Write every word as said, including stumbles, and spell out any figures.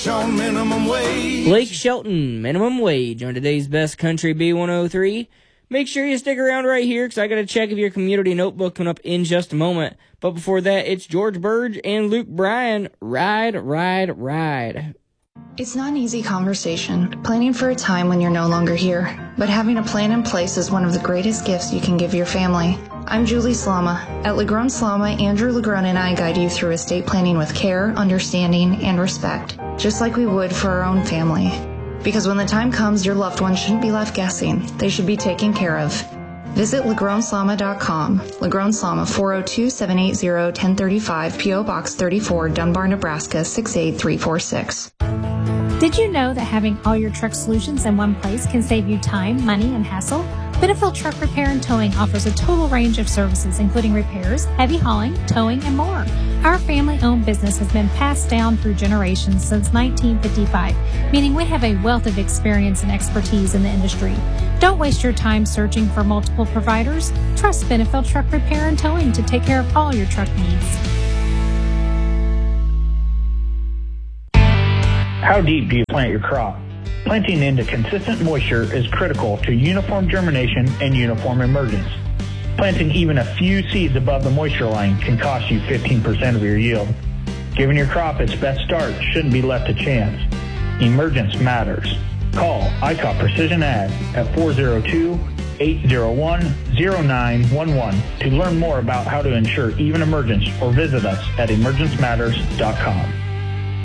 on minimum wage. Blake Shelton, minimum wage on today's Best Country B one oh three. Make sure you stick around right here because I got to check if your community notebook coming up in just a moment. But before that, it's George Burge and Luke Bryan. Ride, ride, ride. It's not an easy conversation, planning for a time when you're no longer here. But having a plan in place is one of the greatest gifts you can give your family. I'm Julie Slama. At Legron Slama, Andrew Legron and I guide you through estate planning with care, understanding, and respect, just like we would for our own family. Because when the time comes, your loved one shouldn't be left guessing. They should be taken care of. Visit legron slama dot com. Legron Slama, four oh two, seven eight zero, one oh three five, P O Box thirty-four, Dunbar, Nebraska, six eight three four six. Did you know that having all your truck solutions in one place can save you time, money, and hassle? Benefield Truck Repair and Towing offers a total range of services, including repairs, heavy hauling, towing, and more. Our family-owned business has been passed down through generations since nineteen fifty-five, meaning we have a wealth of experience and expertise in the industry. Don't waste your time searching for multiple providers. Trust Benefield Truck Repair and Towing to take care of all your truck needs. How deep do you plant your crop? Planting into consistent moisture is critical to uniform germination and uniform emergence. Planting even a few seeds above the moisture line can cost you fifteen percent of your yield. Giving your crop its best start shouldn't be left to chance. Emergence matters. Call I C A Precision Ag at four oh two, eight oh one, oh nine one one to learn more about how to ensure even emergence, or visit us at emergence matters dot com.